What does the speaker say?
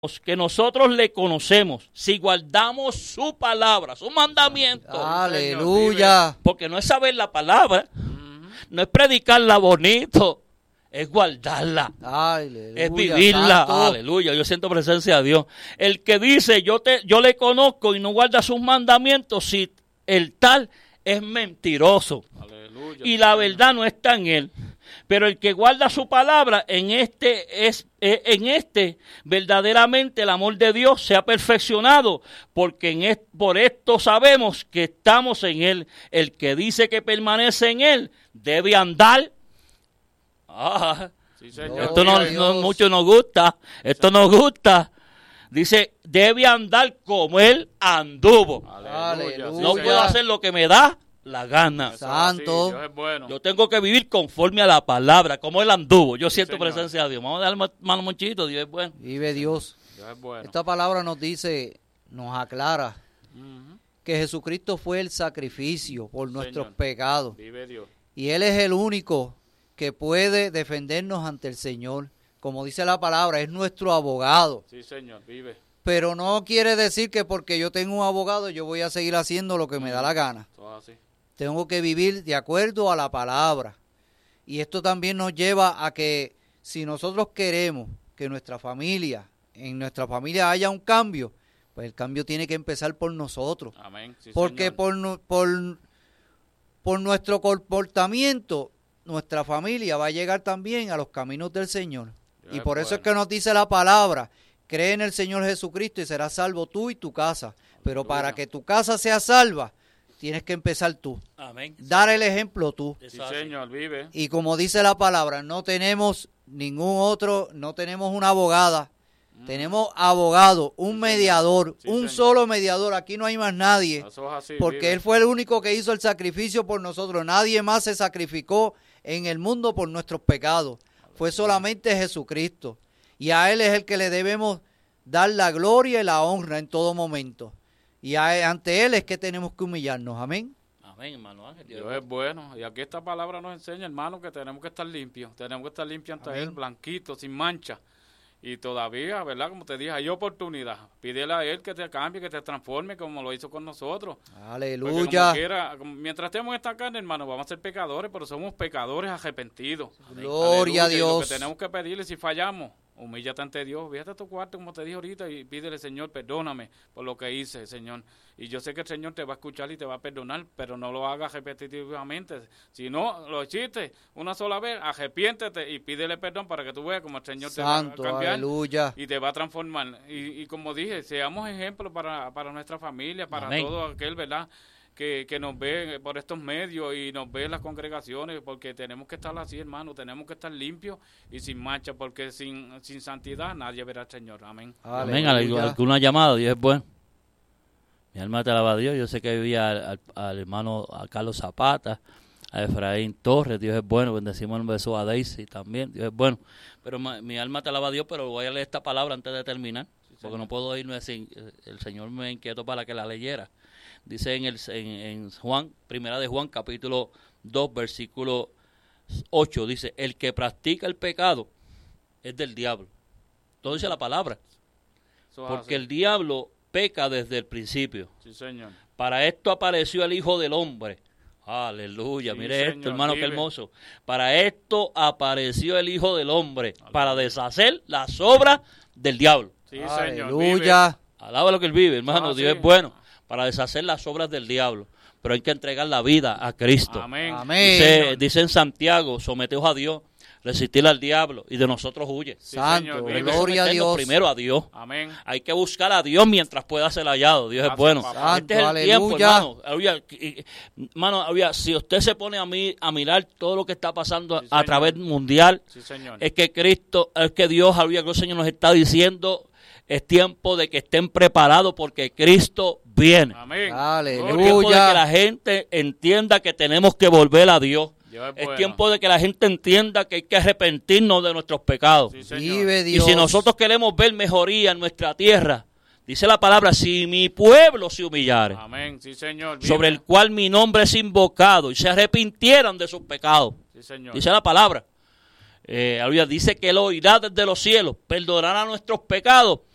que nosotros le conocemos, si guardamos su palabra, su mandamiento. Aleluya. Porque no es saber la palabra, no es predicarla bonito, es guardarla. Aleluya, Es vivirla. santo. Aleluya, yo siento presencia de Dios. El que dice yo le conozco y no guarda sus mandamientos, si el tal es mentiroso. Aleluya, Y la verdad no está en él. Pero el que guarda su palabra, en este verdaderamente el amor de Dios se ha perfeccionado, porque por esto sabemos que estamos en él. El que dice que permanece en él debe andar. Sí, señor. Esto no Dios. mucho nos gusta. Esto nos gusta. Dice, debe andar como él anduvo. Aleluya. No puedo hacer lo que me da la gana. Eso es Santo. así, Dios es bueno. Yo tengo que vivir conforme a la palabra, como él anduvo. Yo siento Señor. presencia de Dios. Vamos a darle mano monchito, Dios es bueno. Vive Dios. Dios es bueno. Esta palabra nos dice, nos aclara Ujú. que Jesucristo fue el sacrificio por nuestros Señor. pecados. Vive Dios. Y Él es el único que puede defendernos ante el Señor. Como dice la palabra, es nuestro abogado. Sí, Señor, vive. Pero no quiere decir que porque yo tengo un abogado yo voy a seguir haciendo lo que me da la gana. Todo así. Tengo que vivir de acuerdo a la palabra. Y esto también nos lleva a que si nosotros queremos que en nuestra familia haya un cambio, pues el cambio tiene que empezar por nosotros. Amén. Sí, Porque señor. por nuestro comportamiento, nuestra familia va a llegar también a los caminos del Señor. Dios Y es por eso es bueno. que nos dice la palabra, cree en el Señor Jesucristo y serás salvo tú y tu casa. Pero Aleluya. para que tu casa sea salva, tienes que empezar tú. Amén. Dar el ejemplo tú. Sí, Señor, vive. Y como dice la palabra, no tenemos no tenemos una abogada. Tenemos abogado, un mediador, Sí, un señor. solo mediador. Aquí no hay más nadie. Eso es así. Porque vive. Él fue el único que hizo el sacrificio por nosotros. Nadie más se sacrificó en el mundo por nuestros pecados. Fue solamente Jesucristo. Y a Él es el que le debemos dar la gloria y la honra en todo momento. Y ante Él es que tenemos que humillarnos. Amén. Amén, hermano Ángel. Dios Dios es bueno. Y aquí esta palabra nos enseña, hermano, que tenemos que estar limpios. Tenemos que estar limpios ante Amén. Él, blanquitos, sin mancha. Y todavía, ¿verdad? Como te dije, hay oportunidad. Pídele a Él que te cambie, que te transforme como lo hizo con nosotros. Porque Aleluya. como quiera, mientras estemos en esta carne, hermano, vamos a ser pecadores, pero somos pecadores arrepentidos. Gloria a Aleluya. Y lo Dios. que tenemos que pedirle si fallamos, humíllate ante Dios, fíjate a tu cuarto como te dije ahorita y pídele, Señor, perdóname por lo que hice, Señor. Y yo sé que el Señor te va a escuchar y te va a perdonar, pero no lo hagas repetitivamente. Si no lo hiciste una sola vez, arrepiéntete y pídele perdón para que tú veas como el Señor te Santo, va a cambiar aleluya. y te va a transformar. Y como dije, seamos ejemplos para nuestra familia, para Amén. todo aquel, ¿verdad?, que nos ve por estos medios y nos ve en las congregaciones, porque tenemos que estar así, hermano, tenemos que estar limpios y sin mancha, porque sin santidad nadie verá al Señor. Amén. Amén. Aleluya. ¿Alguna llamada? Dios es bueno. Mi alma te alaba a Dios. Yo sé que vivía al hermano a Carlos Zapata, a Efraín Torres. Dios es bueno. Bendecimos un beso a Daisy también. Dios es bueno. Pero mi alma te alaba a Dios, pero voy a leer esta palabra antes de terminar, porque no puedo irme sin. El Señor me inquietó para que la leyera. Dice en Juan, primera de Juan, capítulo 2, versículo 8, dice, el que practica el pecado es del diablo. Entonces dice la palabra, Eso es porque así. el diablo peca desde el principio. Sí, Señor. Para esto apareció el Hijo del Hombre. Aleluya, Sí, mire Señor, esto, hermano, vive. qué hermoso. Para esto apareció el Hijo del Hombre, Aleluya. para deshacer las obras del diablo. Sí, Señor. Aleluya. Alaba lo que él vive, hermano, Ah, Dios sí. es bueno, para deshacer las obras del diablo. Pero hay que entregar la vida a Cristo. Vive. Amén. Amén. Dice en Santiago, someteos a Dios, resistir al diablo y de nosotros huye. Sí, Santo, Señor, Pero hay vive. que gloria a someternos Dios. primero a Dios. Amén. Hay que buscar a Dios mientras pueda ser hallado. Dios es Gracias, bueno. papá. Este es el Santo, tiempo, aleluya. hermano. Hermano, si usted se pone a mirar todo lo que está pasando Sí, a señor. través mundial, Sí, Señor. es que Dios, aleluya, que el Señor nos está diciendo, es tiempo de que estén preparados porque Cristo viene. Amén. Aleluya. Es tiempo de que la gente entienda que tenemos que volver a Dios. Dios es Es bueno. tiempo de que la gente entienda que hay que arrepentirnos de nuestros pecados. Sí, Señor. Vive Y Dios. si nosotros queremos ver mejoría en nuestra tierra, dice la palabra, si mi pueblo se humillare, Amén. Sí, Señor. Vive. sobre el cual mi nombre es invocado, y se arrepintieran de sus pecados. Sí, Señor. Dice la palabra. Aleluya, dice que Él oirá desde los cielos, perdonará nuestros pecados